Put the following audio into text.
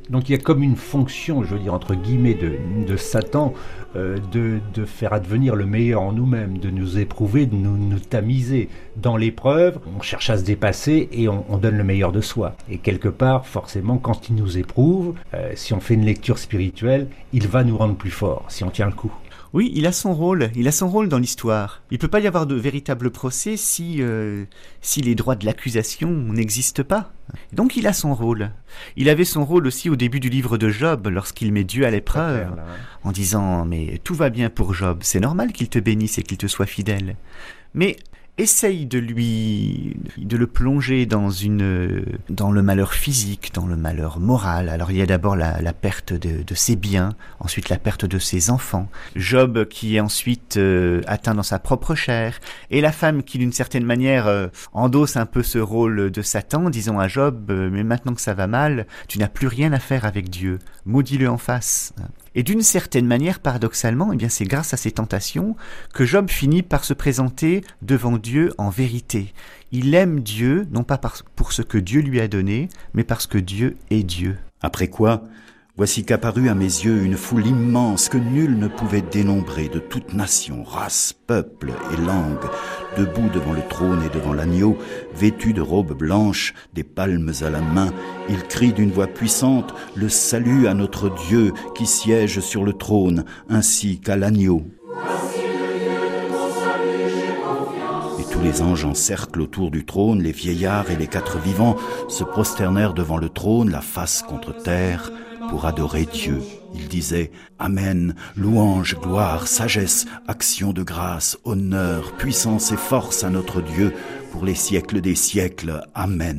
Donc il y a comme une fonction, je veux dire, entre guillemets, de Satan, de faire advenir le meilleur en nous-mêmes, de nous éprouver, de nous tamiser. Dans l'épreuve, on cherche à se dépasser et on donne le meilleur de soi. Et quelque part, forcément, quand il nous éprouve, si on fait une lecture spirituelle, il va nous rendre plus forts, si on tient le coup. Oui, il a son rôle dans l'histoire. Il peut pas y avoir de véritable procès si les droits de l'accusation n'existent pas. Donc il a son rôle. Il avait son rôle aussi au début du livre de Job, lorsqu'il met Dieu à l'épreuve, en disant « Mais tout va bien pour Job, c'est normal qu'il te bénisse et qu'il te soit fidèle. » Mais essaye de le plonger dans le malheur physique, dans le malheur moral. Alors il y a d'abord la perte de ses biens, ensuite la perte de ses enfants. Job qui est ensuite atteint dans sa propre chair, et la femme qui d'une certaine manière endosse un peu ce rôle de Satan, disant à Job, mais maintenant que ça va mal, tu n'as plus rien à faire avec Dieu, maudis-le en face. Et d'une certaine manière, paradoxalement, eh bien, c'est grâce à ces tentations que Job finit par se présenter devant Dieu en vérité. Il aime Dieu, non pas pour ce que Dieu lui a donné, mais parce que Dieu est Dieu. Après quoi, voici qu'apparut à mes yeux une foule immense que nul ne pouvait dénombrer, de toute nation, race, peuple et langue, debout devant le trône et devant l'agneau, vêtus de robes blanches, des palmes à la main. Ils crient d'une voix puissante le salut à notre Dieu qui siège sur le trône, ainsi qu'à l'agneau. Et tous les anges en cercle autour du trône, les vieillards et les quatre vivants se prosternèrent devant le trône, la face contre terre, pour adorer Dieu. Il disait « Amen, louange, gloire, sagesse, action de grâce, honneur, puissance et force à notre Dieu, pour les siècles des siècles. Amen. »